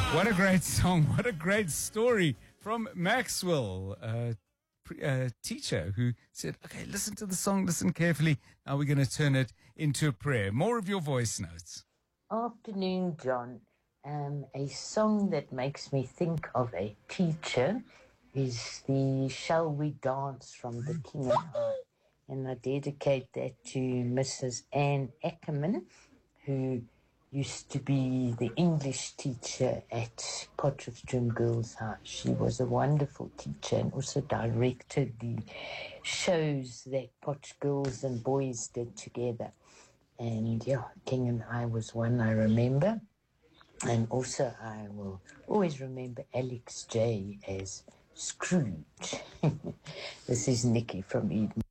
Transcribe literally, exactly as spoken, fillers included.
What a great song. What a great story from Maxwell, a, a teacher who said, okay, listen to the song, listen carefully. Now we're going to turn it into a prayer. More of your voice notes. Afternoon, John. Um, a song that makes me think of a teacher is the Shall We Dance from The King and I. And I dedicate that to Missus Anne Ackerman, who used to be the English teacher at Potchefstroom Girls' House. She was a wonderful teacher and also directed the shows that Potch girls and boys did together. And yeah, King and I was one I remember. And also I will always remember Alex J as Scrooge. This is Nikki from Eden.